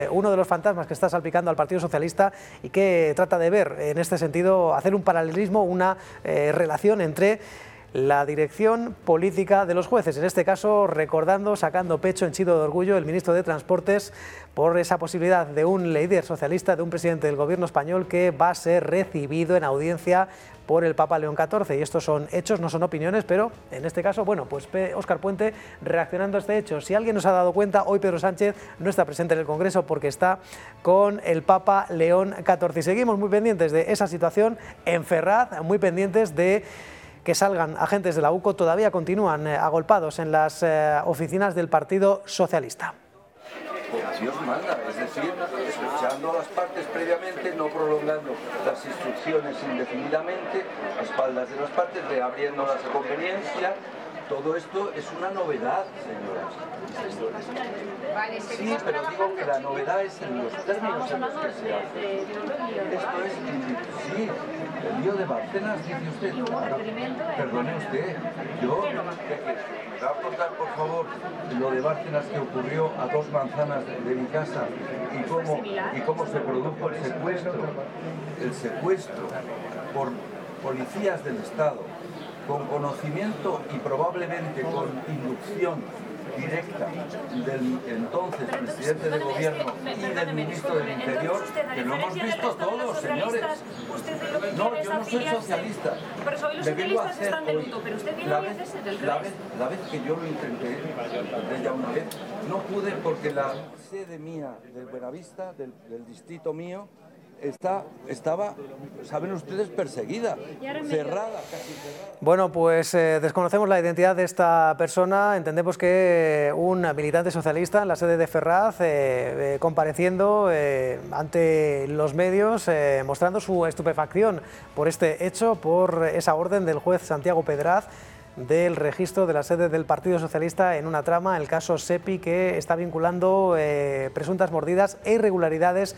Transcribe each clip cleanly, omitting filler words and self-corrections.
uno de los fantasmas que está salpicando al Partido Socialista y que trata de ver, en este sentido, hacer un paralelismo, una relación entre la dirección política de los jueces, en este caso recordando, sacando pecho, henchido de orgullo, el ministro de Transportes por esa posibilidad de un líder socialista, de un presidente del gobierno español que va a ser recibido en audiencia por el Papa León XIV. Y estos son hechos, no son opiniones, pero en este caso, bueno, pues Óscar Puente reaccionando a este hecho. Si alguien nos ha dado cuenta, hoy Pedro Sánchez no está presente en el Congreso porque está con el Papa León XIV. Y seguimos muy pendientes de esa situación en Ferraz, muy pendientes de que salgan agentes de la UCO, todavía continúan agolpados en las oficinas del Partido Socialista. Dios manda, es decir, escuchando a las partes previamente, no prolongando las instrucciones indefinidamente, a espaldas de las partes, reabriéndolas a conveniencia. Todo esto es una novedad, señoras. Sí, pero digo que la novedad es en los términos en los que se hace. Esto es, sí, el lío de Bárcenas, dice usted. Perdone usted, yo, ¿me va a contar, por favor, lo de Bárcenas que ocurrió a 2 manzanas de mi casa y cómo se produjo el secuestro? El secuestro por policías del Estado, con conocimiento y probablemente con inducción directa del entonces presidente del gobierno y del ministro del Interior, que lo hemos visto todos, señores. No, yo no soy socialista. Le vengo a hacer hoy, la vez que yo lo intenté ya una vez, no pude porque la sede mía de Buenavista, del distrito mío, estaba, saben ustedes, perseguida, cerrada, casi cerrada. Bueno, pues desconocemos la identidad de esta persona. Entendemos que un militante socialista en la sede de Ferraz, compareciendo ante los medios, mostrando su estupefacción por este hecho, por esa orden del juez Santiago Pedraz del registro de la sede del Partido Socialista en una trama, el caso SEPI, que está vinculando presuntas mordidas e irregularidades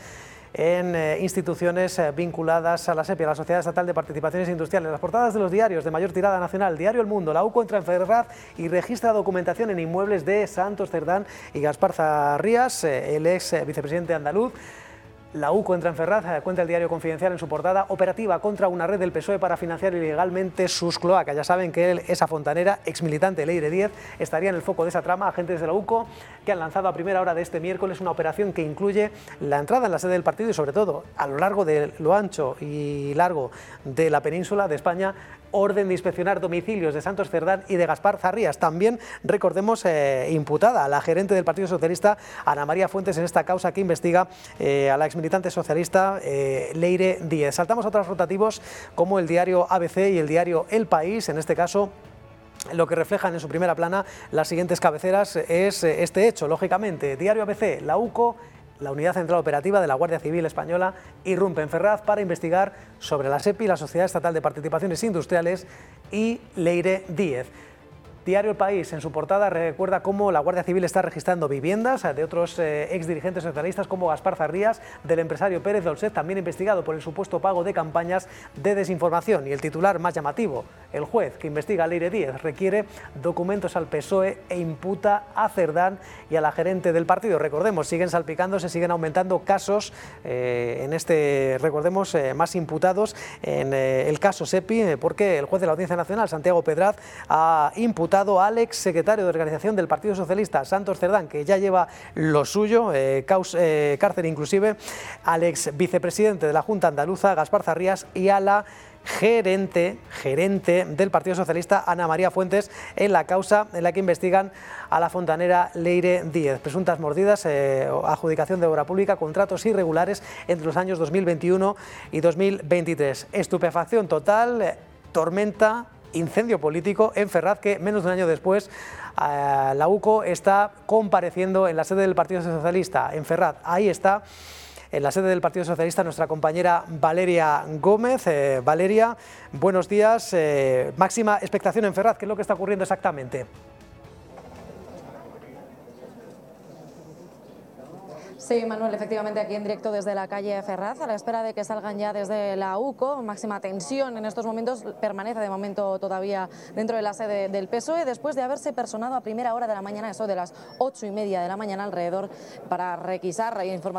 en instituciones vinculadas a la SEPI, a la Sociedad Estatal de Participaciones Industriales. Las portadas de los diarios de mayor tirada nacional: Diario El Mundo, la UCO entra en Ferraz y registra documentación en inmuebles de Santos Cerdán y Gaspar Zarrías, el ex vicepresidente andaluz. La UCO entra en Ferraz, cuenta el diario Confidencial en su portada: operativa contra una red del PSOE para financiar ilegalmente sus cloacas. Ya saben que esa fontanera, exmilitante Leire Díez, estaría en el foco de esa trama. Agentes de la UCO que han lanzado a primera hora de este miércoles una operación que incluye la entrada en la sede del partido y, sobre todo, a lo largo de lo ancho y largo de la península de España, orden de inspeccionar domicilios de Santos Cerdán y de Gaspar Zarrías. También, recordemos, imputada a la gerente del Partido Socialista, Ana María Fuentes, en esta causa que investiga a la exmilitante socialista Leire Díez. Saltamos a otros rotativos como el diario ABC y el diario El País. En este caso, lo que reflejan en su primera plana las siguientes cabeceras es este hecho, lógicamente. Diario ABC: la UCO, la Unidad Central Operativa de la Guardia Civil Española, irrumpe en Ferraz para investigar sobre la SEPI, la Sociedad Estatal de Participaciones Industriales, y Leire Díez. Diario El País, en su portada, recuerda cómo la Guardia Civil está registrando viviendas de otros exdirigentes socialistas como Gaspar Zarrías, del empresario Pérez Dolcet, también investigado por el supuesto pago de campañas de desinformación. Y el titular más llamativo: el juez que investiga a Leire Díez requiere documentos al PSOE e imputa a Cerdán y a la gerente del partido. Recordemos, siguen salpicándose, siguen aumentando casos en este, recordemos, más imputados en el caso SEPI, porque el juez de la Audiencia Nacional, Santiago Pedraz, ha imputado al ex secretario de organización del Partido Socialista, Santos Cerdán, que ya lleva lo suyo, cárcel inclusive, al ex vicepresidente de la Junta Andaluza, Gaspar Zarrías, y a la gerente del Partido Socialista, Ana María Fuentes, en la causa en la que investigan a la fontanera Leire Díez. Presuntas mordidas, adjudicación de obra pública, contratos irregulares entre los años 2021 y 2023. Estupefacción total, tormenta, incendio político en Ferraz, que menos de un año después la UCO está compareciendo en la sede del Partido Socialista en Ferraz. Ahí está, en la sede del Partido Socialista, nuestra compañera Valeria Gómez. Valeria, buenos días. Máxima expectación en Ferraz. ¿Qué es lo que está ocurriendo exactamente? Sí, Manuel, efectivamente aquí en directo desde la calle Ferraz, a la espera de que salgan ya desde la UCO. Máxima tensión en estos momentos, permanece de momento todavía dentro de la sede del PSOE, después de haberse personado a primera hora de la mañana, eso de las 8:30 de la mañana alrededor, para requisar información